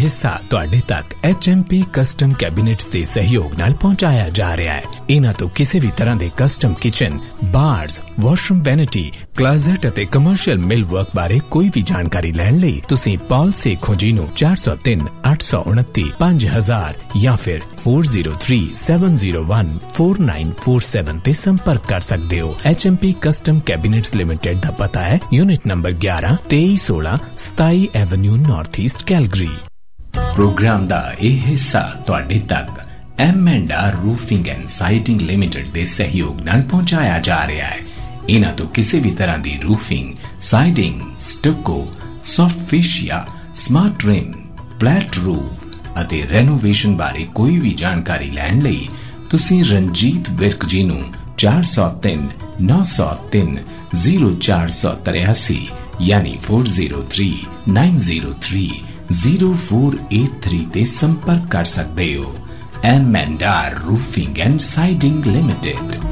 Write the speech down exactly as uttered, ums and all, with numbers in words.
हिस्सा तुहाडे तक H M P custom cabinets के सहयोग नाल पहुंचाया जा रहा है। इन्हां तो किसी भी तरह के custom kitchen, bars, washroom vanity, closet अते कमर्शियल मिल वर्क बारे कोई भी जानकारी लैण लई तुसीं पॉल सेखो जी नूं चार सौ तीन अठ सौ उनती पांच हजार या फिर four zero three seven zero one four nine four seven ते संपर्क कर सकते हो। H M P custom cabinets limited का पता है यूनिट नंबर ग्यारह तेई सोलह सताई Avenue north east Calgary. Programme का यह हिस्सा तुहाडे तक M and are roofing and siding limited के सहयोग नाल पहुंचाया जा रहा है। इन्हां तो किसी भी तरह की roofing, siding, स्टको, soft fascia, smart rim, flat roof अते रेनोवेशन बारे कोई भी जानकारी लैण लई तुसीं रंजीत विर्क जी नूं चार सौ तीन नौ सौ तीन जीरो चार सौ तिरासी यानी four zero three nine zero three zero four eight three ते संपर्क कर सकते हो। M and are roofing and siding limited.